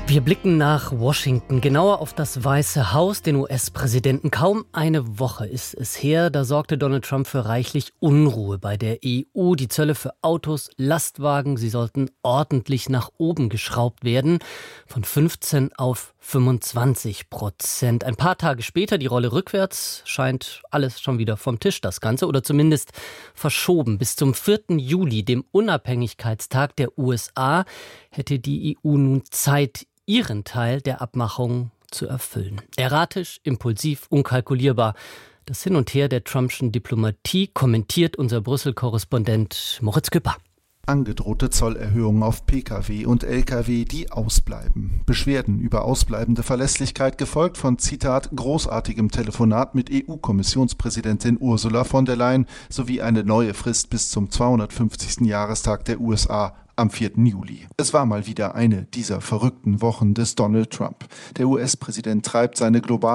Wir blicken nach Washington, genauer auf das Weiße Haus, den US-Präsidenten. Kaum eine Woche ist es her, da sorgte Donald Trump für reichlich Unruhe bei der EU. Die Zölle für Autos, Lastwagen, sie sollten ordentlich nach oben geschraubt werden, von 15 auf 25%. Ein paar Tage später, die Rolle rückwärts, scheint alles schon wieder vom Tisch, das Ganze, oder zumindest verschoben. Bis zum 4. Juli, dem Unabhängigkeitstag der USA, hätte die EU nun Zeit, ihren Teil der Abmachung zu erfüllen. Erratisch, impulsiv, unkalkulierbar. Das Hin und Her der Trumpschen Diplomatie kommentiert unser Brüssel-Korrespondent Moritz Küpper. Angedrohte Zollerhöhungen auf Pkw und Lkw, die ausbleiben. Beschwerden über ausbleibende Verlässlichkeit, gefolgt von, Zitat, großartigem Telefonat mit EU-Kommissionspräsidentin Ursula von der Leyen sowie eine neue Frist bis zum 250. Jahrestag der USA am 4. Juli. Es war mal wieder eine dieser verrückten Wochen des Donald Trump. Der US-Präsident treibt seine globale